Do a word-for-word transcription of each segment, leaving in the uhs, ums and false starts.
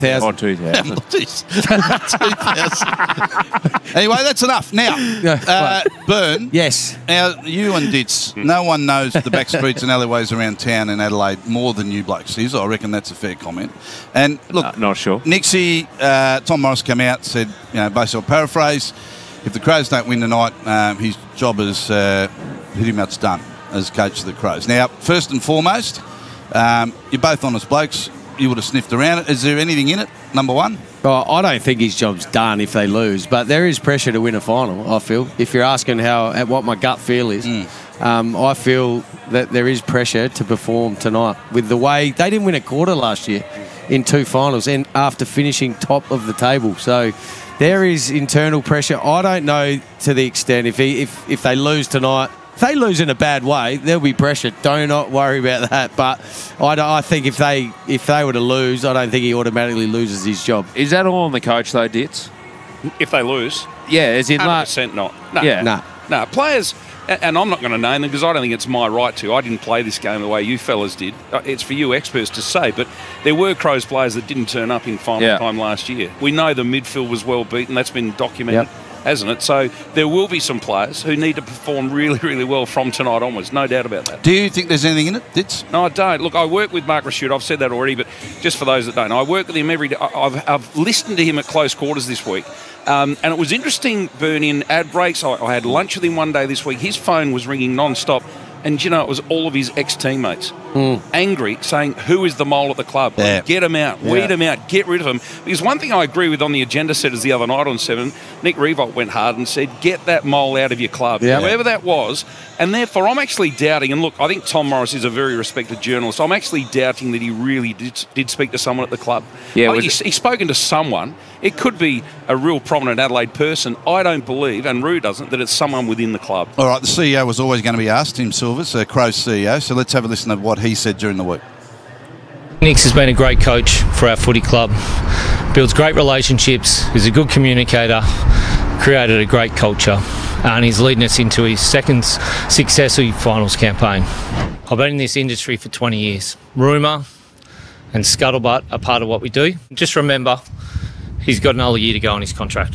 thousand. Oh, two thousand. two thousand. Anyway, that's enough. Now, uh, Burn. Yes. Now, you and Ditz, no one knows the back streets and alleyways around town in Adelaide more than you blokes is. I reckon that's a fair comment. And look, Uh, not sure. Nixie, uh, Tom Morris came out, said, you know, basically, I'll paraphrase, if the Crows don't win tonight, um, his job is uh, pretty much done as coach of the Crows. Now, first and foremost, um, you're both honest blokes. You would have sniffed around it. Is there anything in it, number one? Well, I don't think his job's done if they lose, but there is pressure to win a final, I feel. If you're asking how what my gut feel is, mm. um, I feel that there is pressure to perform tonight with the way they didn't win a quarter last year in two finals and after finishing top of the table. So there is internal pressure. I don't know to the extent if he, if if they lose tonight. If they lose in a bad way, there'll be pressure. Do not worry about that. But I, don't, I think if they if they were to lose, I don't think he automatically loses his job. Is that all on the coach, though, Ditz? If they lose? Yeah, as in one hundred like... percent not. No. Yeah. No. No, players, and I'm not going to name them because I don't think it's my right to. I didn't play this game the way you fellas did. It's for you experts to say, but there were Crows players that didn't turn up in final yeah. time last year. We know the midfield was well beaten. That's been documented. Yep. Hasn't it? So there will be some players who need to perform really, really well from tonight onwards. No doubt about that. Do you think there's anything in it, Ditz? No, I don't. Look, I work with Mark Rashid. I've said that already, but just for those that don't know, I work with him every day. I've, I've listened to him at close quarters this week. Um, and it was interesting, Burn, in ad breaks. I, I had lunch with him one day this week. His phone was ringing non-stop. And, you know, it was all of his ex-teammates mm. angry, saying, who is the mole at the club? Yeah. Like, get him out, yeah. weed him out, get rid of him. Because one thing I agree with on the agenda setters the other night on Seven, Nick Revolt went hard and said, get that mole out of your club, yeah. whoever that was. And therefore, I'm actually doubting, and look, I think Tom Morris is a very respected journalist. I'm actually doubting that he really did, did speak to someone at the club. Yeah, I think he's, he's spoken to someone. It could be a real prominent Adelaide person. I don't believe, and Roo doesn't, that it's someone within the club. All right, the C E O was always going to be asked, Tim Silvers, uh, Crows C E O, so let's have a listen to what he said during the week. Nix has been a great coach for our footy club, builds great relationships, is a good communicator, created a great culture, and he's leading us into his second successful finals campaign. I've been in this industry for twenty years. Rumour and scuttlebutt are part of what we do. Just remember, he's got another year to go on his contract.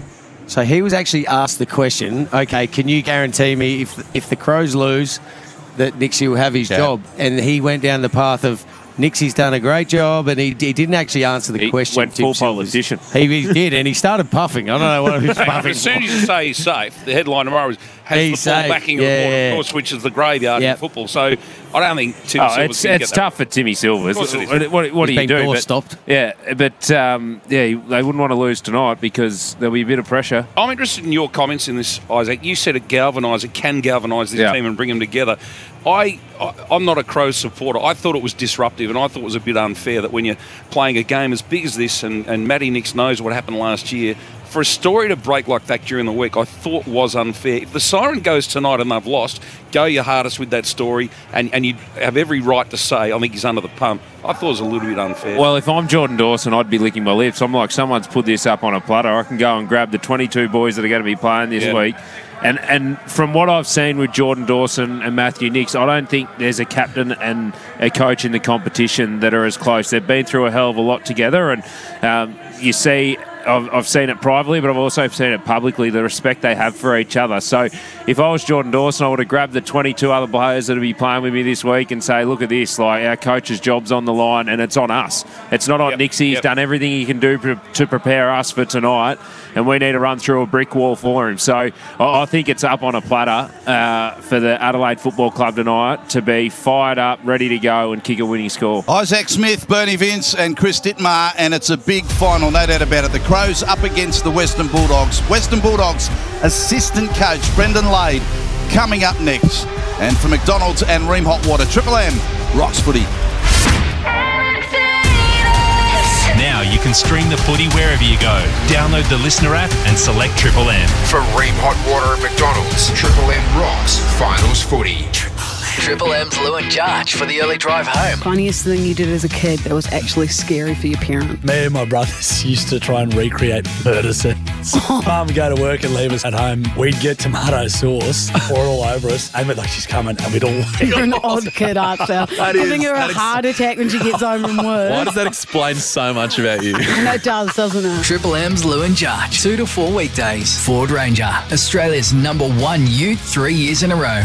So he was actually asked the question, okay, can you guarantee me if if the Crows lose that Nixie will have his yeah. job? And he went down the path of Nixie's done a great job, and he, he didn't actually answer the he question. Went full politician. He, he did, and he started puffing. I don't know what he was puffing. As soon as you say he's safe, the headline tomorrow is has he's the full safe. backing yeah, report, yeah. of course, which is the graveyard yep. in football. So I don't think Tim oh, Silvers it's, can it's get tough that. for Timmy Silvers. Of course it is. What, what, what do you do? But, stopped. Yeah, but um, yeah, they wouldn't want to lose tonight because there'll be a bit of pressure. I'm interested in your comments in this, Isaac. You said it galvanise, it can galvanise this yeah. team and bring them together. I, I, I'm not a Crows supporter. I thought it was disruptive, and I thought it was a bit unfair that when you're playing a game as big as this, and, and Matty Nix knows what happened last year, for a story to break like that during the week, I thought was unfair. If the siren goes tonight and they've lost, go your hardest with that story, and, and you have every right to say, I think he's under the pump. I thought it was a little bit unfair. Well, if I'm Jordan Dawson, I'd be licking my lips. I'm like, someone's put this up on a platter. I can go and grab the twenty-two boys that are going to be playing this yeah. week. And and from what I've seen with Jordan Dawson and Matthew Nix, I don't think there's a captain and a coach in the competition that are as close. They've been through a hell of a lot together, and um, you see... I've, I've seen it privately, but I've also seen it publicly, the respect they have for each other. So if I was Jordan Dawson, I would have grabbed the twenty-two other players that will be playing with me this week and say, look at this, like our coach's job's on the line and it's on us. It's not on yep. Nixie. He's yep. done everything he can do pre- to prepare us for tonight, and we need to run through a brick wall for him. So I, I think it's up on a platter uh, for the Adelaide Football Club tonight to be fired up, ready to go and kick a winning score. Isaac Smith, Bernie Vince and Chris Dittmar, and it's a big final, no doubt about it. The Crows up against the Western Bulldogs. Western Bulldogs assistant coach Brendan Lade coming up next. And for McDonald's and Ream Hot Water, Triple M rocks footy. Now you can stream the footy wherever you go. Download the Listener app and select Triple M. For Ream Hot Water at McDonald's, Triple M rocks finals footy. Triple M. Triple M's Lou and Jarch for the early drive home. Funniest thing you did as a kid that was actually scary for your parent? Me and my brothers used to try and recreate murder scenes. Mum would go to work and leave us at home. We'd get tomato sauce, pour it all over us, aim it like she's coming, and we'd all... You're an odd kid, aren't you? Giving her a ex- heart attack when she gets home from work. Why does that explain so much about you? And it does, doesn't it? Triple M's Lou and Jarch. Two to four weekdays. Ford Ranger. Australia's number one ute three years in a row.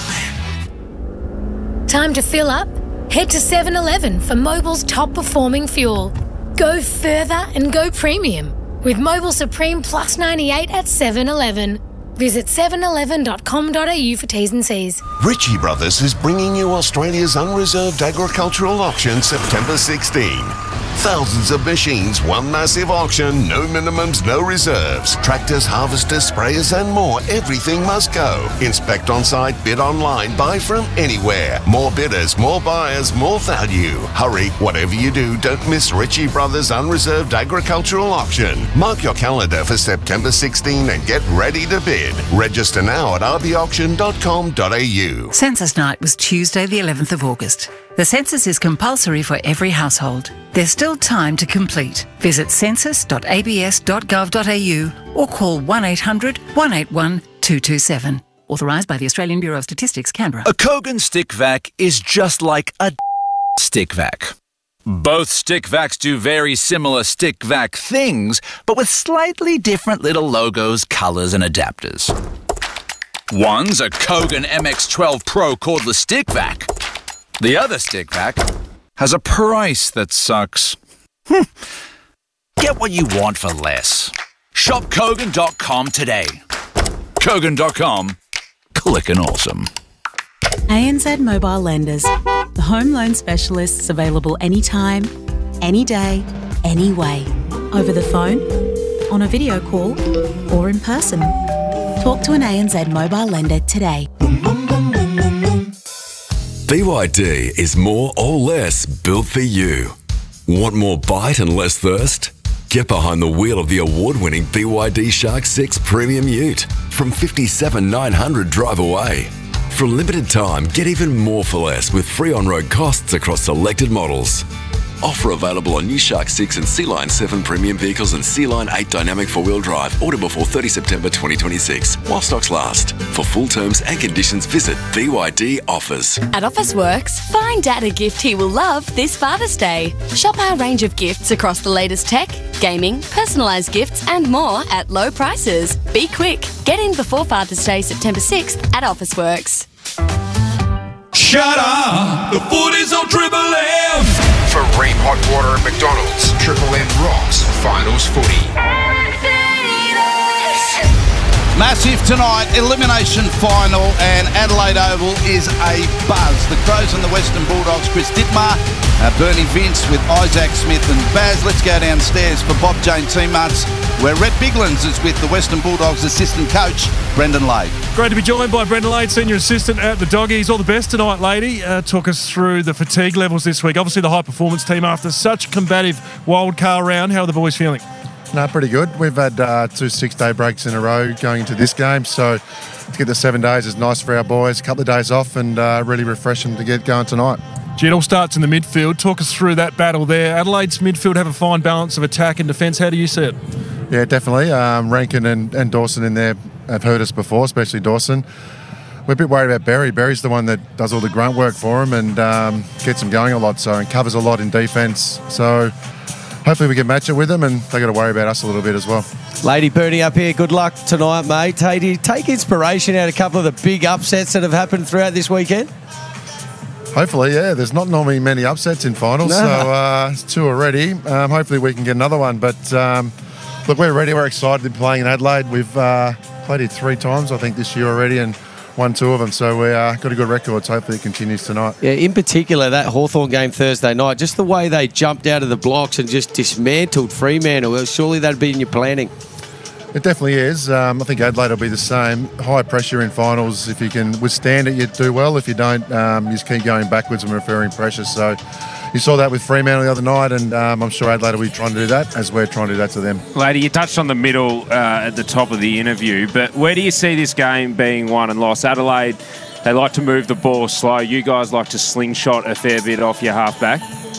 Time to fill up? Head to seven eleven for Mobil's top performing fuel. Go further and go premium with Mobil Supreme Plus ninety-eight at seven eleven. Visit seven eleven dot com dot a u for T's and C's. Ritchie Brothers is bringing you Australia's unreserved agricultural auction September sixteenth. Thousands of machines, one massive auction, no minimums, no reserves. Tractors, harvesters, sprayers and more. Everything must go. Inspect on site, bid online, buy from anywhere. More bidders, more buyers, more value. Hurry, whatever you do, don't miss Ritchie Brothers Unreserved Agricultural Auction. Mark your calendar for September sixteenth and get ready to bid. Register now at r b auction dot com dot a u. Census night was Tuesday the eleventh of August. The census is compulsory for every household. There's still time to complete. Visit census dot a b s dot gov dot a u or call one eight hundred, one eight one, two two seven. Authorised by the Australian Bureau of Statistics, Canberra. A Kogan stick vac is just like a stick vac. Both stick vacs do very similar stick vac things, but with slightly different little logos, colours and adapters. One's a Kogan M X twelve Pro cordless stick vac. The other stick vac has a price that sucks. Hm. Get what you want for less. Shop Kogan dot com today. Kogan dot com. Clickin' awesome. A N Z Mobile Lenders. The home loan specialists available anytime, any day, any way. Over the phone, on a video call, or in person. Talk to an A N Z mobile lender today. B Y D is more or less built for you. Want more bite and less thirst? Get behind the wheel of the award-winning B Y D Shark six Premium Ute from fifty-seven thousand nine hundred drive away. For a limited time, get even more for less with free on-road costs across selected models. Offer available on new Shark six and Sea Line seven premium vehicles and Sea Line eight dynamic four-wheel drive. Order before thirtieth September twenty twenty-six while stocks last. For full terms and conditions, visit B Y D Offers. At Officeworks, find Dad a gift he will love this Father's Day. Shop our range of gifts across the latest tech, gaming, personalised gifts and more at low prices. Be quick. Get in before Father's Day, September sixth at Officeworks. Shut up! The footy's on Triple M! For Ream Hot Water at McDonald's, Triple M rocks finals footy. Massive tonight, elimination final, and Adelaide Oval is a buzz. The Crows and the Western Bulldogs, Chris Dittmar, uh, Bernie Vince with Isaac Smith and Baz. Let's go downstairs for Bob Jane Teammates, where Rhett Biglands is with the Western Bulldogs assistant coach, Brendan Lade. Great to be joined by Brendan Lade, senior assistant at the Doggies. All the best tonight, lady. Uh, talk us through the fatigue levels this week. Obviously the high performance team after such a combative wild card round. How are the boys feeling? No, pretty good. We've had uh, two six-day breaks in a row going into this game, so to get the seven days is nice for our boys. A couple of days off and uh, really refreshing to get going tonight. It all starts in the midfield. Talk us through that battle there. Adelaide's midfield have a fine balance of attack and defence. How do you see it? Yeah, definitely. Um, Rankin and, and Dawson in there have hurt us before, especially Dawson. We're a bit worried about Berry. Berry's the one that does all the grunt work for him and um, gets him going a lot, so and covers a lot in defence. So hopefully we can match it with them, and they got to worry about us a little bit as well. Lady Bernie up here, good luck tonight, mate. Take, take inspiration out of a couple of the big upsets that have happened throughout this weekend. Hopefully, yeah. There's not normally many upsets in finals, no. so uh, it's two already. Um, hopefully we can get another one. But um, look, we're ready. We're excited to be playing in Adelaide. We've uh, played it three times, I think, this year already, and won two of them. So we've uh, got a good record. So hopefully it continues tonight. Yeah, in particular, that Hawthorn game Thursday night, just the way they jumped out of the blocks and just dismantled Fremantle. Well, surely that'd be in your planning. It definitely is. Um, I think Adelaide will be the same. High pressure in finals. If you can withstand it, you do well. If you don't, um, you just keep going backwards and referring pressure. So you saw that with Fremantle the other night, and um, I'm sure Adelaide will be trying to do that as we're trying to do that to them. Lady, you touched on the middle uh, at the top of the interview, but where do you see this game being won and lost? Adelaide they like to move the ball slow. You guys like to slingshot a fair bit off your halfback.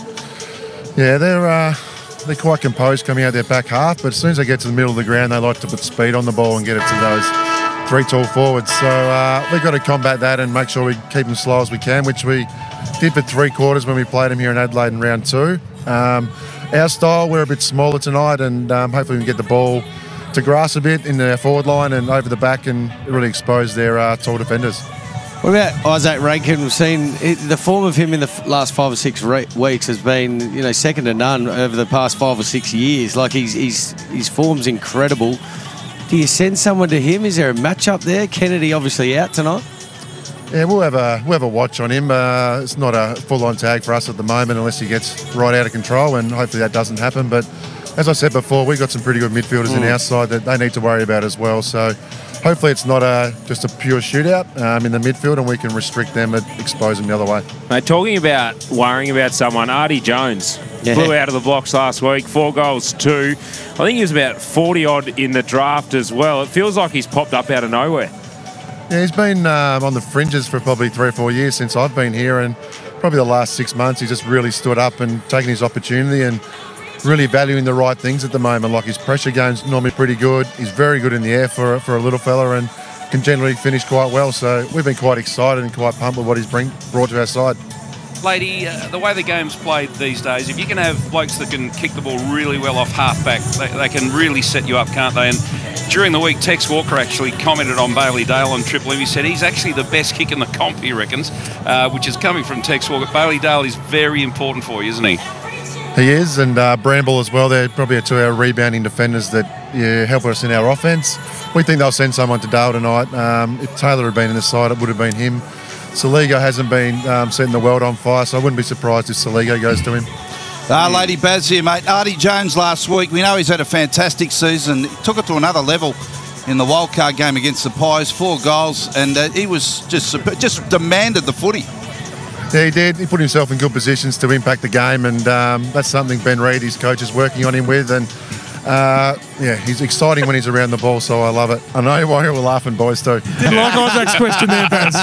Yeah, they're uh, they're quite composed coming out their back half, but as soon as they get to the middle of the ground, they like to put speed on the ball and get it to those three tall forwards. So uh, we've got to combat that and make sure we keep them slow as we can, which we did for three quarters when we played them here in Adelaide in round two. Um, our style, we're a bit smaller tonight, and um, hopefully we can get the ball to grass a bit in their forward line and over the back and really expose their uh, tall defenders. What about Isaac Rankin? We've seen it, the form of him in the f- last five or six re- weeks has been, you know, second to none over the past five or six years. Like, he's, he's, his form's incredible. Do you send someone to him? Is there a match-up there? Kennedy obviously out tonight. Yeah, we'll have a we'll have a watch on him. Uh, it's not a full-on tag for us at the moment unless he gets right out of control, and hopefully that doesn't happen. But as I said before, we've got some pretty good midfielders mm. in our side that they need to worry about as well. So hopefully it's not a just a pure shootout um, in the midfield, and we can restrict them and expose them the other way. Mate, talking about worrying about someone, Artie Jones yeah. flew out of the blocks last week, four goals, two. I think he was about forty-odd in the draft as well. It feels like he's popped up out of nowhere. Yeah, he's been um, on the fringes for probably three or four years since I've been here, and probably the last six months he's just really stood up and taken his opportunity and really valuing the right things at the moment. Like, his pressure game's normally pretty good. He's very good in the air for, for a little fella and can generally finish quite well. So we've been quite excited and quite pumped with what he's bring, brought to our side. Lady, uh, the way the game's played these days, if you can have blokes that can kick the ball really well off halfback, they, they can really set you up, can't they? And during the week, Tex Walker actually commented on Bailey Dale on Triple M. He said he's actually the best kick in the comp, he reckons, uh, which is coming from Tex Walker. Bailey Dale is very important for you, isn't he? He is, and uh, Bramble as well. They're probably two of our rebounding defenders that yeah, help us in our offence. We think they'll send someone to Dale tonight. Um, if Taylor had been in the side, it would have been him. Saligo hasn't been um, setting the world on fire, so I wouldn't be surprised if Saligo goes to him. Ah, Lady Baz here, mate. Artie Jones last week, we know he's had a fantastic season. He took it to another level in the wildcard game against the Pies, four goals, and uh, he was just just demanded the footy. Yeah, he did. He put himself in good positions to impact the game, and um, that's something Ben Reid, his coach, is working on him with. And uh, yeah, he's exciting when he's around the ball, so I love it. I know why you're laughing, boys, too. Didn't like Isaac's question there, Baz.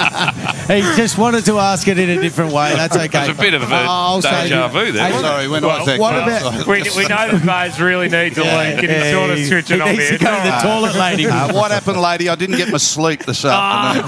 He just wanted to ask it in a different way. That's okay. There's a bit of a oh, deja vu there. Hey, sorry, when well, Isaac... What about, we, we know that Baz really needs a yeah, leak, and yeah, he's sort of switching he on needs here. to go to the toilet, lady. Uh, what happened, lady? I didn't get my sleep this afternoon.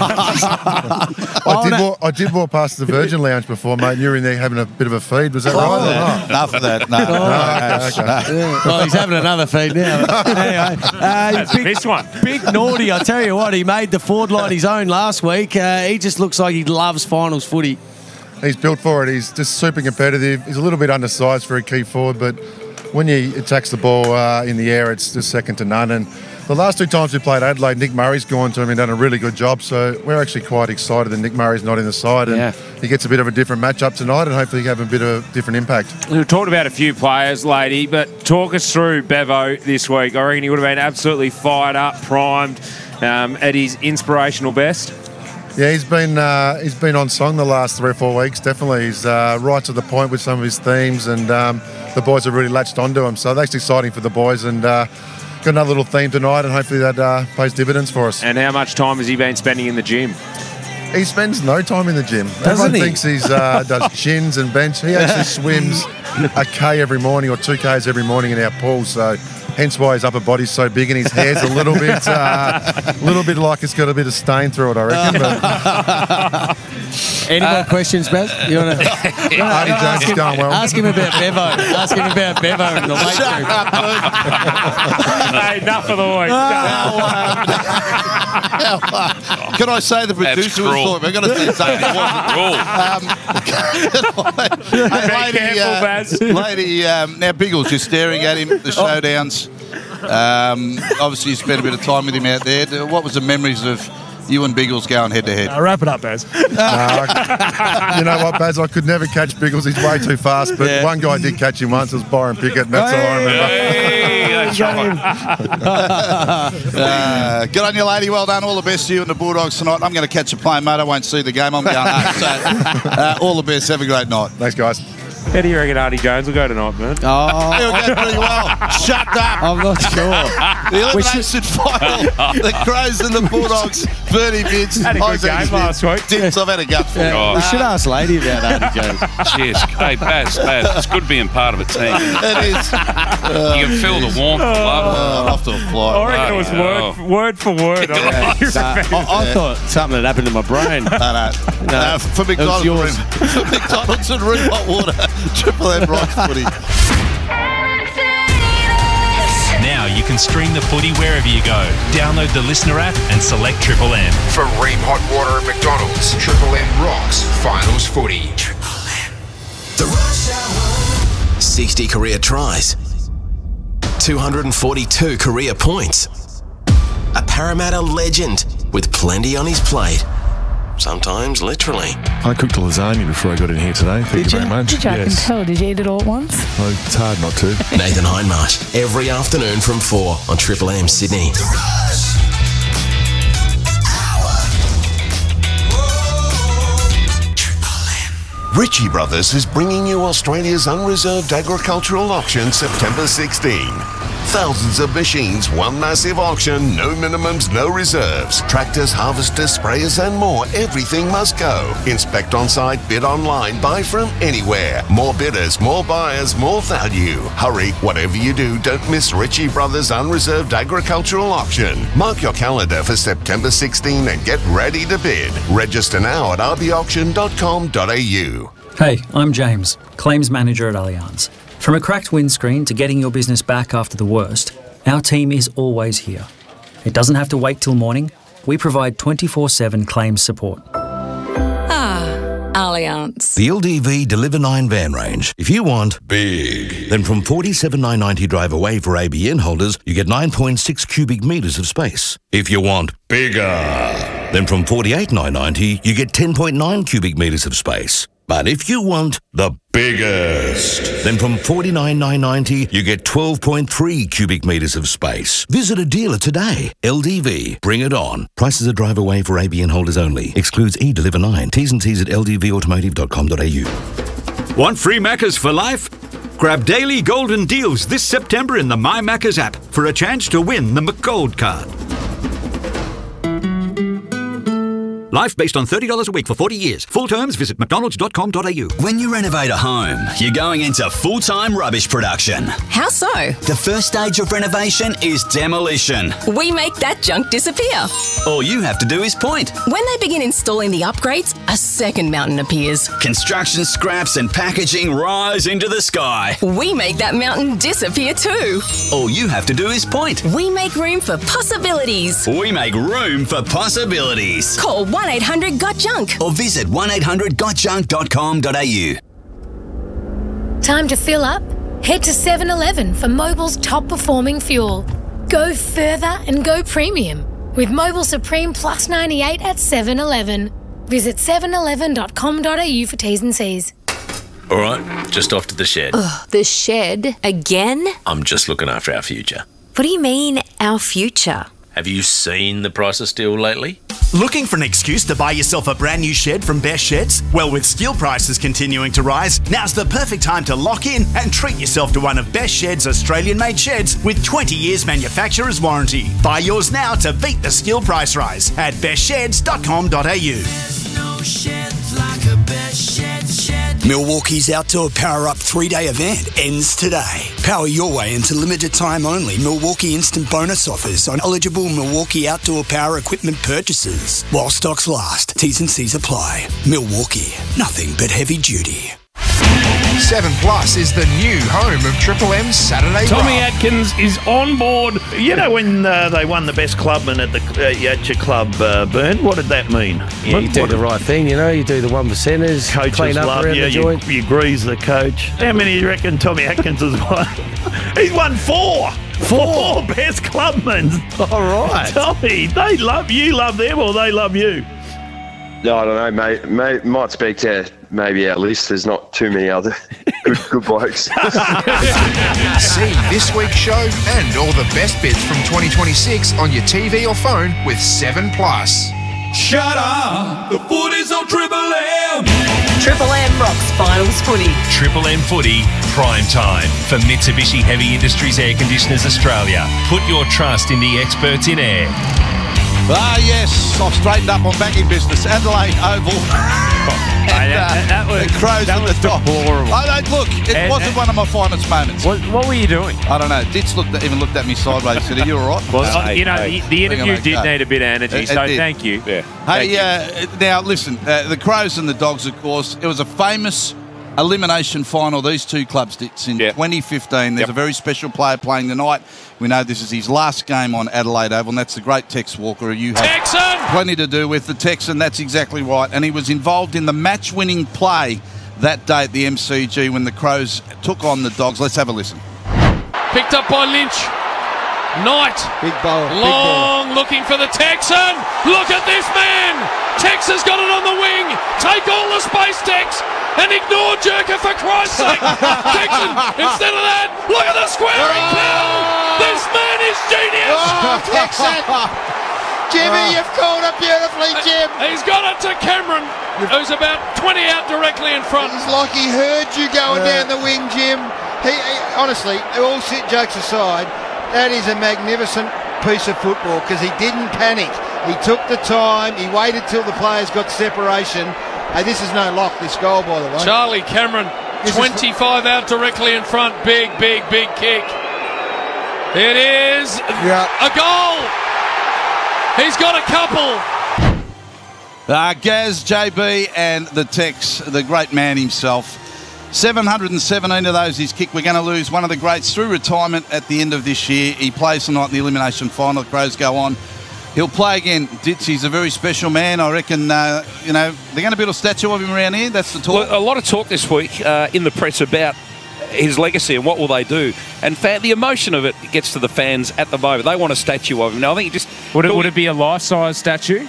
I, did walk, I did walk past the Virgin Lounge before, mate, and you were in there having a bit of a feed. Was that Oh, right? that. Enough of that. No. Oh, no, okay, no. okay. Yeah. Well, he's having another feed now. Anyway, uh, big, this one. Big Naughty, I tell you what, he made the forward line his own last week. Uh, he just looks like he loves finals footy. He's built for it. He's just super competitive. He's a little bit undersized for a key forward, but when he attacks the ball uh, in the air, it's just second to none. And the last two times we played Adelaide, Nick Murray's gone to him and done a really good job. So we're actually quite excited that Nick Murray's not in the side, and yeah. he gets a bit of a different matchup tonight, and hopefully he can have a bit of a different impact. We've talked about a few players, lady, but talk us through Bevo this week. I reckon he would have been absolutely fired up, primed, um, at his inspirational best. Yeah, he's been uh, he's been on song the last three or four weeks. Definitely, he's uh, right to the point with some of his themes, and um, the boys have really latched onto him. So that's exciting for the boys, and uh, got another little theme tonight, and hopefully that uh, pays dividends for us. And how much time has he been spending in the gym? He spends no time in the gym. Doesn't Everyone he? thinks he's uh, does chins and bench. He actually swims a K every morning or two Ks every morning in our pool. So hence why his upper body's so big and his hair's a little bit, uh, little bit like it's got a bit of stain through it, I reckon. But Any more questions, Baz? You want to? Artie Jones is going well. Ask him about Bevo. Ask him about Bevo in the late Shut group. up, Luke. Hey, enough of the week. Can I say the producer was cruel. thought? We're going to say something. Be Um, lady, careful, uh, Baz. lady um, now Biggles, you're staring at him, the showdowns. Um, obviously, you spent a bit of time with him out there. What was the memories of you and Biggles going head to head? Uh, wrap it up, Baz. Uh, you know what, Baz? I could never catch Biggles. He's way too fast. But Yeah. one guy did catch him once. It was Byron Pickett, and that's all I remember. Hey, that's right. Uh, good on you, lady. Well done. All the best to you and the Bulldogs tonight. I'm going to catch a plane, mate. I won't see the game. I'm going home. So, uh, all the best. Have a great night. Thanks, guys. How do you reckon Artie Jones will go tonight, man? Oh, He'll go pretty well. Shut up. I'm not sure. The elimination final, the Crows and the Bulldogs. Bernie Vince. Had a good game last week. Dips, I've had a gut for Yeah, you. we should ask Lady about that, Joe. Cheers. Hey, Baz, Baz, it's good being part of a team. It is. You can feel the warmth, the love. Oh, I'd have to apply. I reckon it was Oh. word, word for word. Yeah, I, I thought something had happened to my brain. No, no. No, Uh, for it was McDonald's, yours. room, for McDonald's and Room Hot Water, Triple M Rocks Footy. Now you can stream the footy wherever you go. Download the Listener app and select Triple M. For Ream Hot Water at McDonald's, Triple M rocks finals footy. The Rush Hour. sixty career tries. two hundred forty-two career points. A Parramatta legend with plenty on his plate. Sometimes literally. I cooked a lasagna before I got in here today. Thank Did you you? very much. Did you? I can Yes. tell. Did you eat it all at once? Well, it's hard not to. Nathan Hindmarsh, every afternoon from four on Triple M Sydney. Ritchie Brothers is bringing you Australia's unreserved agricultural auction September sixteenth. Thousands of machines, one massive auction, no minimums, no reserves. Tractors, harvesters, sprayers and more, everything must go. Inspect on site, bid online, buy from anywhere. More bidders, more buyers, more value. Hurry, whatever you do, don't miss Ritchie Brothers Unreserved Agricultural Auction. Mark your calendar for September sixteenth and get ready to bid. Register now at r b auction dot com dot a u. Hey, I'm James, Claims Manager at Allianz. From a cracked windscreen to getting your business back after the worst, our team is always here. It doesn't have to wait till morning. We provide twenty-four seven claims support. Ah, Allianz. The L D V Deliver nine van range. If you want big, then from forty-seven thousand nine hundred ninety drive away for A B N holders, you get nine point six cubic metres of space. If you want bigger, then from forty-eight thousand nine hundred ninety, you get ten point nine cubic metres of space. But if you want the biggest, then from forty-nine thousand nine hundred ninety, you get twelve point three cubic metres of space. Visit a dealer today. L D V, bring it on. Prices are drive away for A B N holders only. Excludes E-Deliver nine. T's and C's at l d v automotive dot com dot a u. Want free Maccas for life? Grab daily golden deals this September in the My Maccas app for a chance to win the McGold card. Life based on thirty dollars a week for forty years. Full terms, visit mcdonalds dot com dot a u. When you renovate a home, you're going into full-time rubbish production. How so? The first stage of renovation is demolition. We make that junk disappear. All you have to do is point. When they begin installing the upgrades, a second mountain appears. Construction scraps and packaging rise into the sky. We make that mountain disappear too. All you have to do is point. We make room for possibilities. We make room for possibilities. Call one eight hundred got junk or visit one eight hundred got junk dot com dot a u. Time to fill up? Head to seven eleven for Mobil's top performing fuel. Go further and go premium with Mobil Supreme Plus ninety-eight at seven eleven. Visit seven eleven dot com dot a u for T's and C's. All right, just off to the shed. Ugh, the shed? Again? I'm just looking after our future. What do you mean, our future? Have you seen the price of steel lately? Looking for an excuse to buy yourself a brand new shed from Best Sheds? Well, with steel prices continuing to rise, now's the perfect time to lock in and treat yourself to one of Best Sheds' Australian-made sheds with twenty years manufacturer's warranty. Buy yours now to beat the steel price rise at best sheds dot com dot a u. Milwaukee's Outdoor Power Up three-day event ends today. Power your way into limited time only Milwaukee Instant Bonus offers on eligible Milwaukee Outdoor Power equipment purchases. While stocks last, T's and C's apply. Milwaukee, nothing but heavy duty. seven Plus is the new home of Triple M's Saturday Tommy Ride. Atkins is on board. You know when uh, they won the best clubman at the uh, at your club, uh, Burn? What did that mean? Yeah, what, you do what the right thing, you know, you do the one percenters, coaches clean up love around you, the you, joint. you grease the coach. How many do you reckon Tommy Atkins has won? He's won four. Four best clubmen. All right. Tommy, they love you, love them, or they love you? No, I don't know, mate. May, might speak to maybe our list. There's not too many other good, good blokes. See this week's show and all the best bits from twenty twenty-six on your T V or phone with seven Plus. Shut up, the footy's on Triple M. Triple M rocks finals footy. Triple M Footy, prime time for Mitsubishi Heavy Industries Air Conditioners Australia. Put your trust in the experts in air. Ah, yes, I've straightened up on banking business. Adelaide Oval. and, uh, that, that was, the Crows that at was the top. deplorable. I don't, look, it And- wasn't and- one of my finest moments. What, what were you doing? I don't know. Ditch looked at, even looked at me sideways and said, "Are you all right?" Well, Uh, uh, you know, hey, the, the I think interview I'm did okay. need a bit of energy, It- it so did. thank you. Yeah. Hey, uh, now listen, uh, the Crows and the Dogs, of course, it was a famous elimination final, these two clubs did in twenty fifteen. There's Yep. a very special player playing tonight. We know this is his last game on Adelaide Oval, and that's the great Tex Walker, who you have Texan! plenty to do with. The Texan, that's exactly right. And he was involved in the match-winning play that day at the M C G when the Crows took on the Dogs. Let's have a listen. Picked up by Lynch. Knight. Big ball. Long looking for the Texan. Look at this man. Tex has got it on the wing. Take all the space, Tex. And ignore Jerker for Christ's sake. Texan, instead of that, look at the squaring pill. This man is genius. Oh, Texan. Jimmy, you've called it beautifully, Jim. He's got it to Cameron, who's about twenty out directly in front. It's like he heard you going down the wing, Jim. He, he honestly, all sit jokes aside, that is a magnificent piece of football because he didn't panic. He took the time. He waited till the players got separation. Hey, this is no lock, this goal, by the way. Charlie Cameron, This is- twenty-five out directly in front. Big, big, big kick. It is a goal. He's got a couple. Uh, Gaz, J B and the Tex, the great man himself. seven hundred seventeen of those he's kicked. We're going to lose one of the greats through retirement at the end of this year. He plays tonight in the elimination final. The Crows go on. He'll play again. Ditz, he's a very special man. I reckon, uh, you know, they're going to build a statue of him around here. That's the talk. Look, a lot of talk this week uh, in the press about his legacy and what will they do. And fan, the emotion of it gets to the fans at the moment. They want a statue of him. Now, I think you just... Would it, would it be a life-size statue?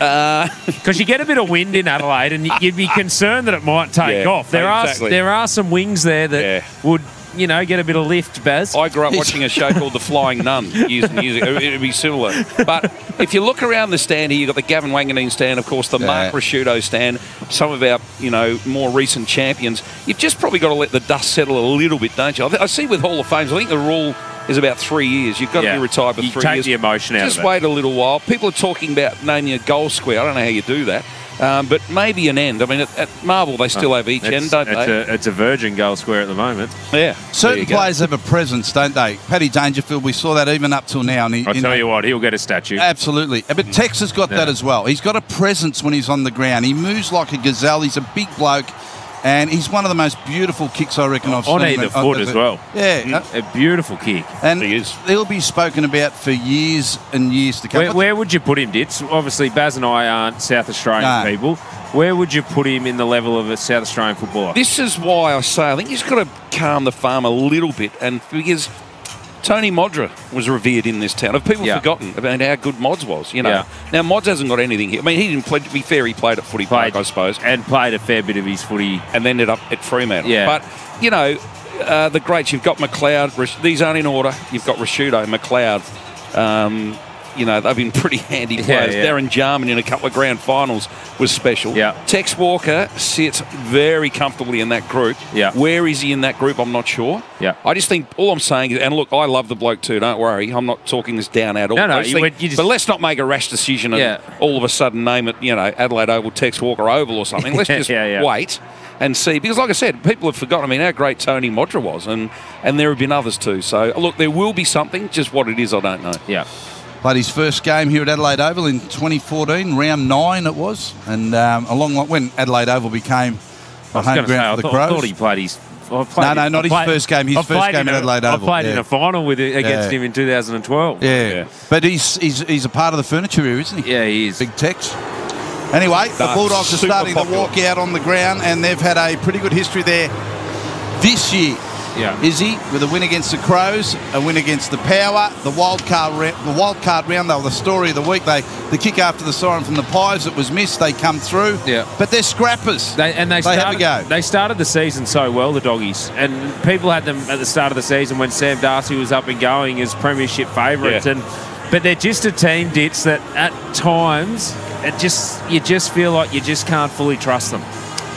Because you get a bit of wind in Adelaide, and you'd be concerned that it might take Yeah, off. There exactly. are there are some wings there that Yeah. would, you know, get a bit of lift, Baz. I grew up watching a show called The Flying Nun years and years ago. It would be similar. But if you look around the stand here, you've got the Gavin Wanganeen stand, of course, the Yeah. Mark Rasciuto stand, some of our, you know, more recent champions. You've just probably got to let the dust settle a little bit, don't you? I, th- I see with Hall of Fames, I think the rule is about three years. You've got to Yeah. be retired for You three take years. the emotion out Just of it. wait a little while. People are talking about naming a goal square. I don't know how you do that. Um, but maybe an end. I mean, at, at Marvel, they still have each It's- end, don't it's they? A, it's a virgin goal square at the moment. Yeah. Certain There you go. players have a presence, don't they? Paddy Dangerfield, we saw that even up till now. And he, I'll you tell know- you what, he'll get a statue. Absolutely. But Tex has got that Yeah. as well. He's got a presence when he's on the ground. He moves like a gazelle. He's a big bloke. And he's one of the most beautiful kicks I reckon I've On seen. either foot as well. Yeah. A beautiful kick. And he'll be spoken about for years and years to come. Where, where would you put him, Ditz? Obviously, Baz and I aren't South Australian No. people. Where would you put him in the level of a South Australian footballer? This is why I say I think he's got to calm the farm a little bit, and because Tony Modra was revered in this town. Have people Yeah. forgotten about how good Mods was? You know, Yeah. now Mods hasn't got anything here. I mean, he didn't play. To be fair, he played at Footy Park, I suppose, and played a fair bit of his footy, and ended up at Fremantle. Yeah. But you know, uh, the greats. You've got McLeod. Rash- These aren't in order. You've got Rasciuto, McLeod. Um, you know, they've been pretty handy Yeah, players. yeah. Darren Jarman in a couple of grand finals was special. Yeah. Tex Walker sits very comfortably in that group. Yeah. Where is he in that group? I'm not sure. Yeah. I just think all I'm saying is, and look, I love the bloke too. Don't worry, I'm not talking this down at all. No, no, I just you- think- you just- but let's not make a rash decision and Yeah. all of a sudden name it, you know, Adelaide Oval, Tex Walker Oval or something. Let's just Yeah, yeah. wait and see, because like I said, people have forgotten. I mean, how great Tony Modra was, and and there have been others too. So look, there will be something. Just what it is, I don't know. Yeah. Played his first game here at Adelaide Oval in twenty fourteen, round nine it was, and um, along when Adelaide Oval became I a was home gonna say, ground I for the thought, I Crows. thought he played his. I played No, no, his- not I his played- first game. His I first played game in at a- Adelaide I Oval. played in Yeah. a final with it against Yeah. him in two thousand twelve. Yeah. But he's, he's he's a part of the furniture here, isn't he? Yeah, he is. Big Tex. Anyway, the No, Bulldogs are super starting popular. to walk out on the ground, and they've had a pretty good history there this year. Yeah. Izzy, with a win against the Crows, a win against the Power, the wild card round, the wild card round. They were the story of the week. They the kick after the siren from the Pies that was missed. They come through. Yeah. But they're scrappers. They, and they, They have started, a go. They started the season so well, the Doggies. And people had them at the start of the season when Sam Darcy was up and going as premiership favourites. Yeah. And But they're just a team, Ditz, that at times it just you just feel like you just can't fully trust them.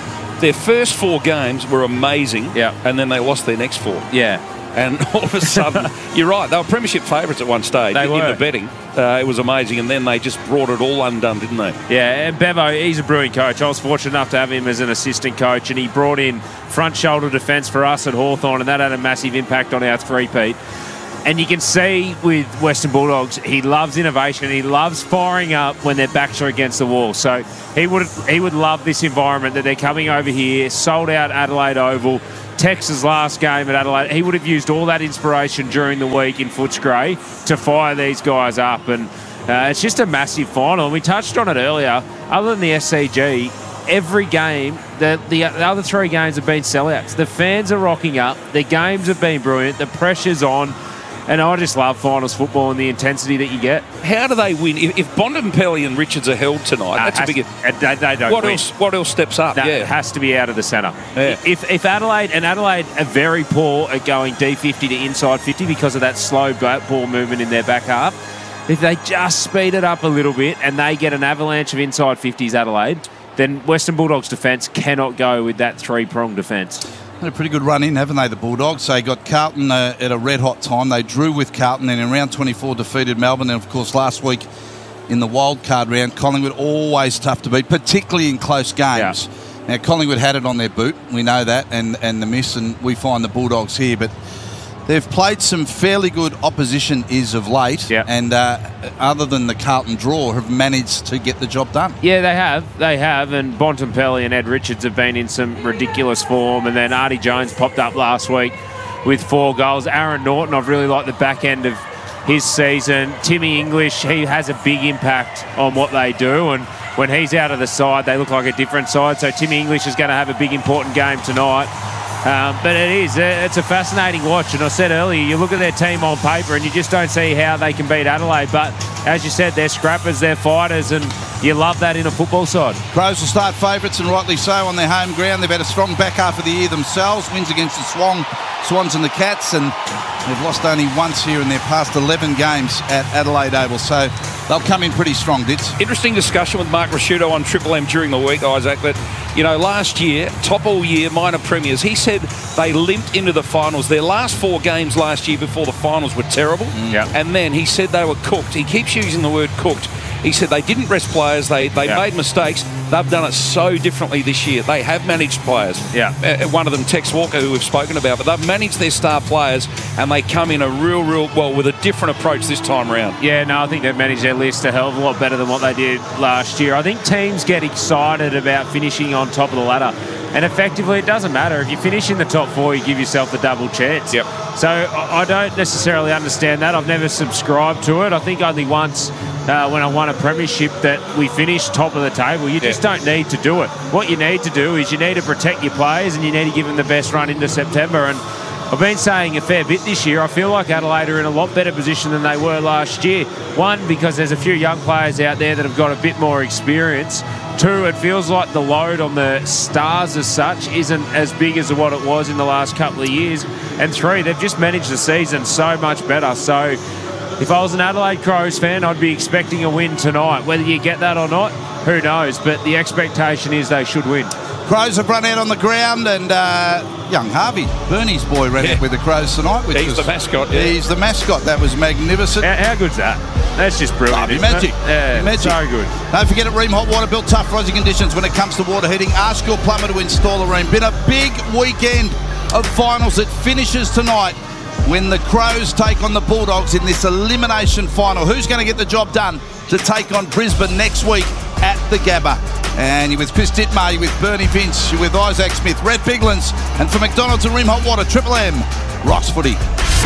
their first four games were amazing, yeah. and then they lost their next four. Yeah. And all of a sudden, you're right, they were premiership favourites at one stage They in were. the betting. Uh, it was amazing, and then they just brought it all undone, didn't they? Yeah, and Bevo, he's a brilliant coach. I was fortunate enough to have him as an assistant coach, and he brought in front shoulder defence for us at Hawthorn, and that had a massive impact on our three-peat. And you can see with Western Bulldogs, he loves innovation. He loves firing up when their backs are against the wall. So he would he would love this environment that they're coming over here, sold out Adelaide Oval, Texas last game at Adelaide. He would have used all that inspiration during the week in Footscray to fire these guys up. And uh, it's just a massive final. And we touched on it earlier. Other than the S C G, every game, the, the, the other three games have been sellouts. The fans are rocking up. The games have been brilliant. The pressure's on. And I just love finals football and the intensity that you get. How do they win? If, if Bontempelli and Richards are held tonight, Uh, that's a has- big... uh, they, they don't what win. else? What else steps up? No, yeah. It has to be out of the centre. Yeah. If if Adelaide, and Adelaide are very poor at going D fifty to inside fifty because of that slow ball movement in their back half, if they just speed it up a little bit and they get an avalanche of inside fifties, Adelaide, then Western Bulldogs defence cannot go with that three-pronged defence. Had a pretty good run in, haven't they, the Bulldogs? They got Carlton uh, at a red-hot time. They drew with Carlton and in round twenty-four defeated Melbourne. And, of course, last week in the wildcard round, Collingwood always tough to beat, particularly in close games. Yeah. Now, Collingwood had it on their boot. We know that, and, and the miss, and we find the Bulldogs here. But they've played some fairly good opposition is of late, yeah. and uh, other than the Carlton draw, have managed to get the job done. Yeah, they have. They have, and Bontempelli and Ed Richards have been in some ridiculous form, and then Artie Jones popped up last week with four goals. Aaron Norton, I've really liked the back end of his season. Timmy English, he has a big impact on what they do, and when he's out of the side, they look like a different side, so Timmy English is going to have a big, important game tonight. Um, but it is, it's a fascinating watch. And I said earlier, you look at their team on paper and you just don't see how they can beat Adelaide. But as you said, they're scrappers, they're fighters, and you love that in a football side. Crows will start favourites, and rightly so, on their home ground. They've had a strong back half of the year themselves. Wins against the Swan, Swans and the Cats, and they've lost only once here in their past eleven games at Adelaide Oval. So they'll come in pretty strong, Dits. Interesting discussion with Mark Rasciuto on Triple M during the week, Isaac, that, you know, last year, top all year, minor premiers, he said they limped into the finals. Their last four games last year before the finals were terrible. Mm. Yeah. And then he said they were cooked. He keeps using the word cooked. He said they didn't rest players. They they Yeah. made mistakes. They've done it so differently this year. They have managed players. Yeah. Uh, one of them, Tex Walker, who we've spoken about, but they've managed their star players, and they come in a real, real, well, with a different approach this time round. Yeah, no, I think they've managed their list a hell of a lot better than what they did last year. I think teams get excited about finishing on top of the ladder. And effectively, it doesn't matter. If you finish in the top four, you give yourself the double chance. Yep. So I I don't necessarily understand that. I've never subscribed to it. I think only once uh, when I won a premiership that we finished top of the table. You just Yeah. don't need to do it. What you need to do is you need to protect your players and you need to give them the best run into September. And I've been saying a fair bit this year, I feel like Adelaide are in a lot better position than they were last year. One, because there's a few young players out there that have got a bit more experience. Two, it feels like the load on the stars as such isn't as big as what it was in the last couple of years. And three, they've just managed the season so much better. So if I was an Adelaide Crows fan, I'd be expecting a win tonight. Whether you get that or not, who knows? But the expectation is they should win. Crows have run out on the ground, and uh, young Harvey, Bernie's boy, ran Yeah. out with the Crows tonight. Which He's was, the mascot, yeah. He's the mascot. That was magnificent. How, how good's that? That's just brilliant. Oh, be isn't magic. It? Yeah, Magic. so good. Don't forget, at Ream Hot Water, built tough rising conditions when it comes to water heating. Ask your plumber to install a Ream. Been a big weekend of finals. It finishes tonight when the Crows take on the Bulldogs in this elimination final. Who's going to get the job done to take on Brisbane next week at the Gabba? And you're with Chris Dittmar, you're with Bernie Vince, you're with Isaac Smith, Rhett Biglands, and for McDonald's and Ream Hot Water, Triple M, Rocks Footy.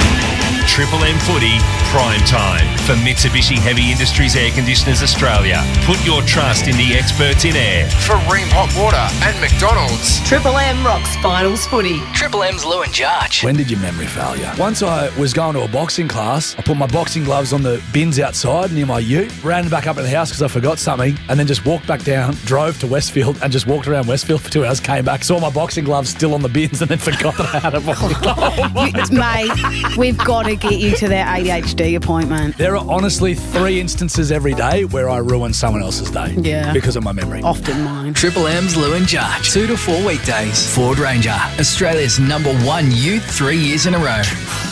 Triple M Footy, prime time for Mitsubishi Heavy Industries Air Conditioners Australia. Put your trust in the experts in air. For Ream Hot Water and McDonald's. Triple M rocks finals footy. Triple M's Lou and Jarch. When did your memory fail you? Once I was going to a boxing class, I put my boxing gloves on the bins outside near my ute, ran back up in the house because I forgot something, and then just walked back down, drove to Westfield, and just walked around Westfield for two hours, came back, saw my boxing gloves still on the bins, and then forgot that I had a boxing glove. You- Mate, we've got to get you to their A D H D appointment. There are honestly three instances every day where I ruin someone else's day. Yeah. Because of my memory. Often mine. Triple M's Lou and Jarch. Two to four weekdays. Ford Ranger. Australia's number one youth three years in a row.